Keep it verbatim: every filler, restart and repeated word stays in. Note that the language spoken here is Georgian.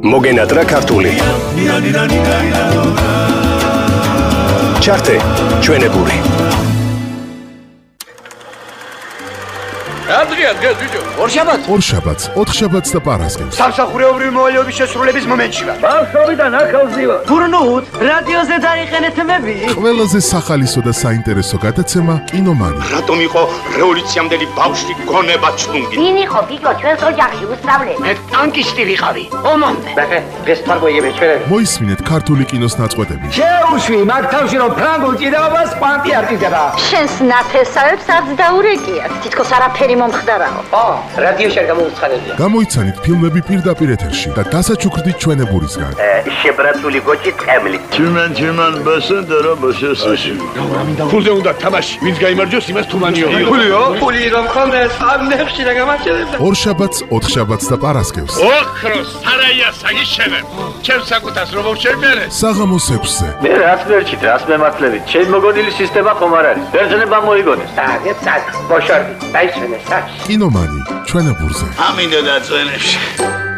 მოგენატრა ქართული. ჩართე ჩვენებური. Adrian, gel ბიჭო. ორშაბათს. ორშაბათს, ოთხშაბათს და პარასკევს. სამსახურეობრივი მოვალეობის შესრულების მომენტში ვარ. ბავშვობიდან ახალზივა. გურნუთ, რადიოზე დაიხენეთ მები. ყველაზე სახალისო და საინტერესო გადაცემა კინომანი. რატომ იყო რევოლუციამდელი ბავშვი გონება ჩლუნგი? ვინ იყო ბიჭო ჩვენს ოჯახში უსწავლე? მე ტანკისტი ვიყავი. ომამდე. ბახე, დღეს თარგოიები ჩვენები. მოისმინეთ ქართული კინოს ნაწყვეტები. შეუშვი მაგ თავში რომ ფრანგულ ჭიდაობას კვანტი არ ჭირდება. შენს ნათესავებს არც დაურეკიათ. თითქოს არაფერი მომხდარაო. ო, რადიოში არ გამოუცხადებია. გამოიცანით ფილმები პირდაპირ ეთერში და დასაჩუქრდით ჩვენებურისგან. შებრაცული გოჭი ტყემლი. Tümen tümen basındara başasın. ფულზე უნდა თამაში. ვინც გაიმარჯვოს, იმას თუმანიო. ფულიო? ფული რომ ხონდეს, ამ ნეხში რა გამარჯვებდა. ორშაბათს, ოთხშაბათს და პარასკევს. ოქროს სარაია საგიშენებ. ჩემს საკუთას რომ მოვშენერე. საღამოს ექვსზე. მე რაც ვერჩით, რაც მემართლებით. ჩემ მოგონილი სისტემა ხომ არ არის. ბერძნება მოიგონეს. დაგე, წად, ბოშორდი, დაიშვენე, საჩ. კინომანი ჩვენებურზე. ამინდა და წვენებში.